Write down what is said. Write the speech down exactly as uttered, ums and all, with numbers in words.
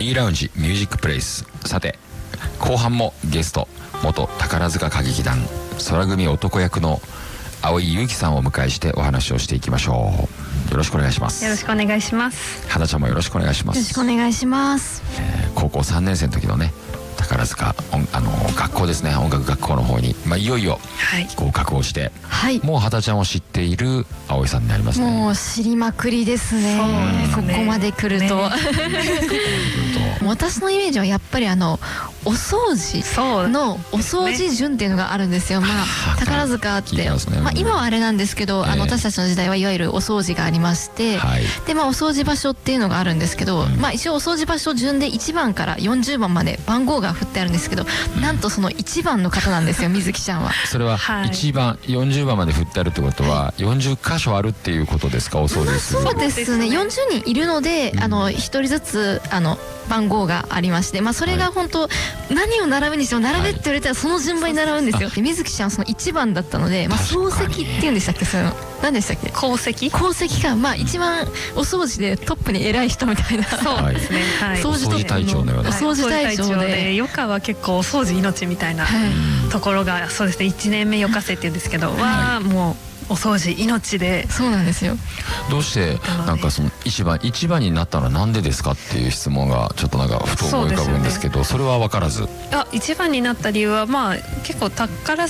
B ラウンジミュージックプレイス。さて後半もゲスト元宝塚歌劇団空組男役の蒼井優樹さんをお迎えしてお話をしていきましょう。よろしくお願いします。 よろしくお願いします。 花ちゃんもよろしくお願いします。 よろしくお願いします。 えー、高校さんねん生の時のね宝塚あの学校ですね、音楽学校の方に、まあ、いよいよ合格をして、はい、もう畑ちゃんを知っている蒼井さんになりますね。 もう知りまくりですね。ここまで来ると、ね、私のイメージはやっぱりあのお掃除のお掃除順っていうのがあるんですよ。まあ宝塚って、ね、まあ、今はあれなんですけど、えー、あの私たちの時代はいわゆるお掃除がありまして、はい、でまあお掃除場所っていうのがあるんですけど、うん、まあ一応お掃除場所順でいちばんからよんじゅうばんまで番号が振ってあるんですけど、うん、なんとそのいちばんの方なんですよ、水木ちゃんは。 それはいちばん、よんじゅうばんまで振ってあるってことは、はい、よんじゅっかしょあるっていうことですか、お掃除する。 まあ、そうですね、よんじゅうにんいるので、うん、あのひとりずつあの番号がありまして、まあ、それが本当、はい、何を並べにしても並べって言われたらその順番に並ぶんですよ。で水木ちゃんはそのいちばんだったので、まあ、漱石っていうんでしたっけ、その何でしたっけ、 功績功績か、まあ一番お掃除でトップに偉い人みたいな、 そうですね、はい、 掃除隊長のような、 お掃除隊長で、 余暇は結構お掃除命みたいなところが、そうですね、いちねんめ余暇生っていうんですけど、はもうお掃除命で。 そうなんですよ。 どうしてなんかその一番一番になったのはなんでですかっていう質問がちょっとなんかふと思い浮かぶんですけど、それは分からず。 あ、一番になった理由はまあ結構宝